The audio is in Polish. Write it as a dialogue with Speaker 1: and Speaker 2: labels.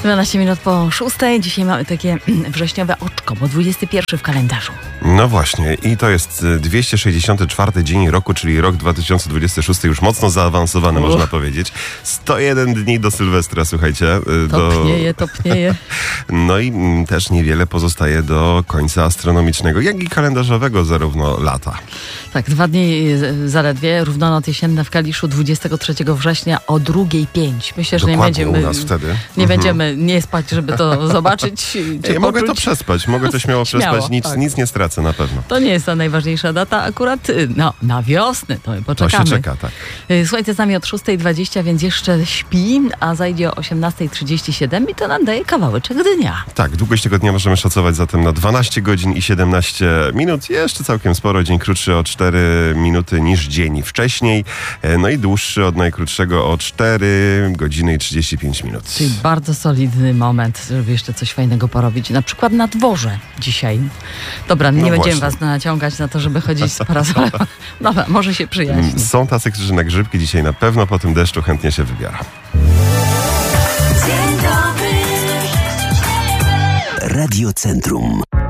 Speaker 1: 12 minut po 6. Dzisiaj mamy takie wrześniowe oczko, bo 21 w kalendarzu.
Speaker 2: No właśnie, i to jest 264 dzień roku, czyli rok 2026, już mocno zaawansowany, można powiedzieć. 101 dni do Sylwestra, słuchajcie.
Speaker 1: Topnieje.
Speaker 2: No i też niewiele pozostaje do końca astronomicznego, jak i kalendarzowego zarówno lata.
Speaker 1: Tak, 2 dni zaledwie, równonoc jesienna w Kaliszu 23 września o 2:05. Myślę, że
Speaker 2: Dokładnie u nas wtedy.
Speaker 1: Nie będziemy nie spać, żeby to zobaczyć.
Speaker 2: Ja mogę to przespać, mogę to śmiało przespać, nic nie stracę na pewno.
Speaker 1: To nie jest ta najważniejsza data, akurat na wiosnę, to my poczekamy.
Speaker 2: To się czeka, tak.
Speaker 1: Słuchajcie, z nami o 6:20, więc jeszcze śpi, a zajdzie o 18:37 i to nam daje kawałeczek dnia.
Speaker 2: Tak, długość tego dnia możemy szacować zatem na 12 godzin i 17 minut. Jeszcze całkiem sporo, dzień krótszy o 4 minuty niż dzień wcześniej, no i dłuższy od najkrótszego o 4 godziny i 35 minut.
Speaker 1: Czyli bardzo solidny moment, żeby jeszcze coś fajnego porobić. Na przykład na dworze dzisiaj. Dobra, nie będziemy was naciągać na to, żeby chodzić z parasolem. Dobra, może się przyjaźni.
Speaker 2: Są tacy, którzy na grzybki dzisiaj na pewno po tym deszczu chętnie się wybiorą.
Speaker 3: Radio Centrum.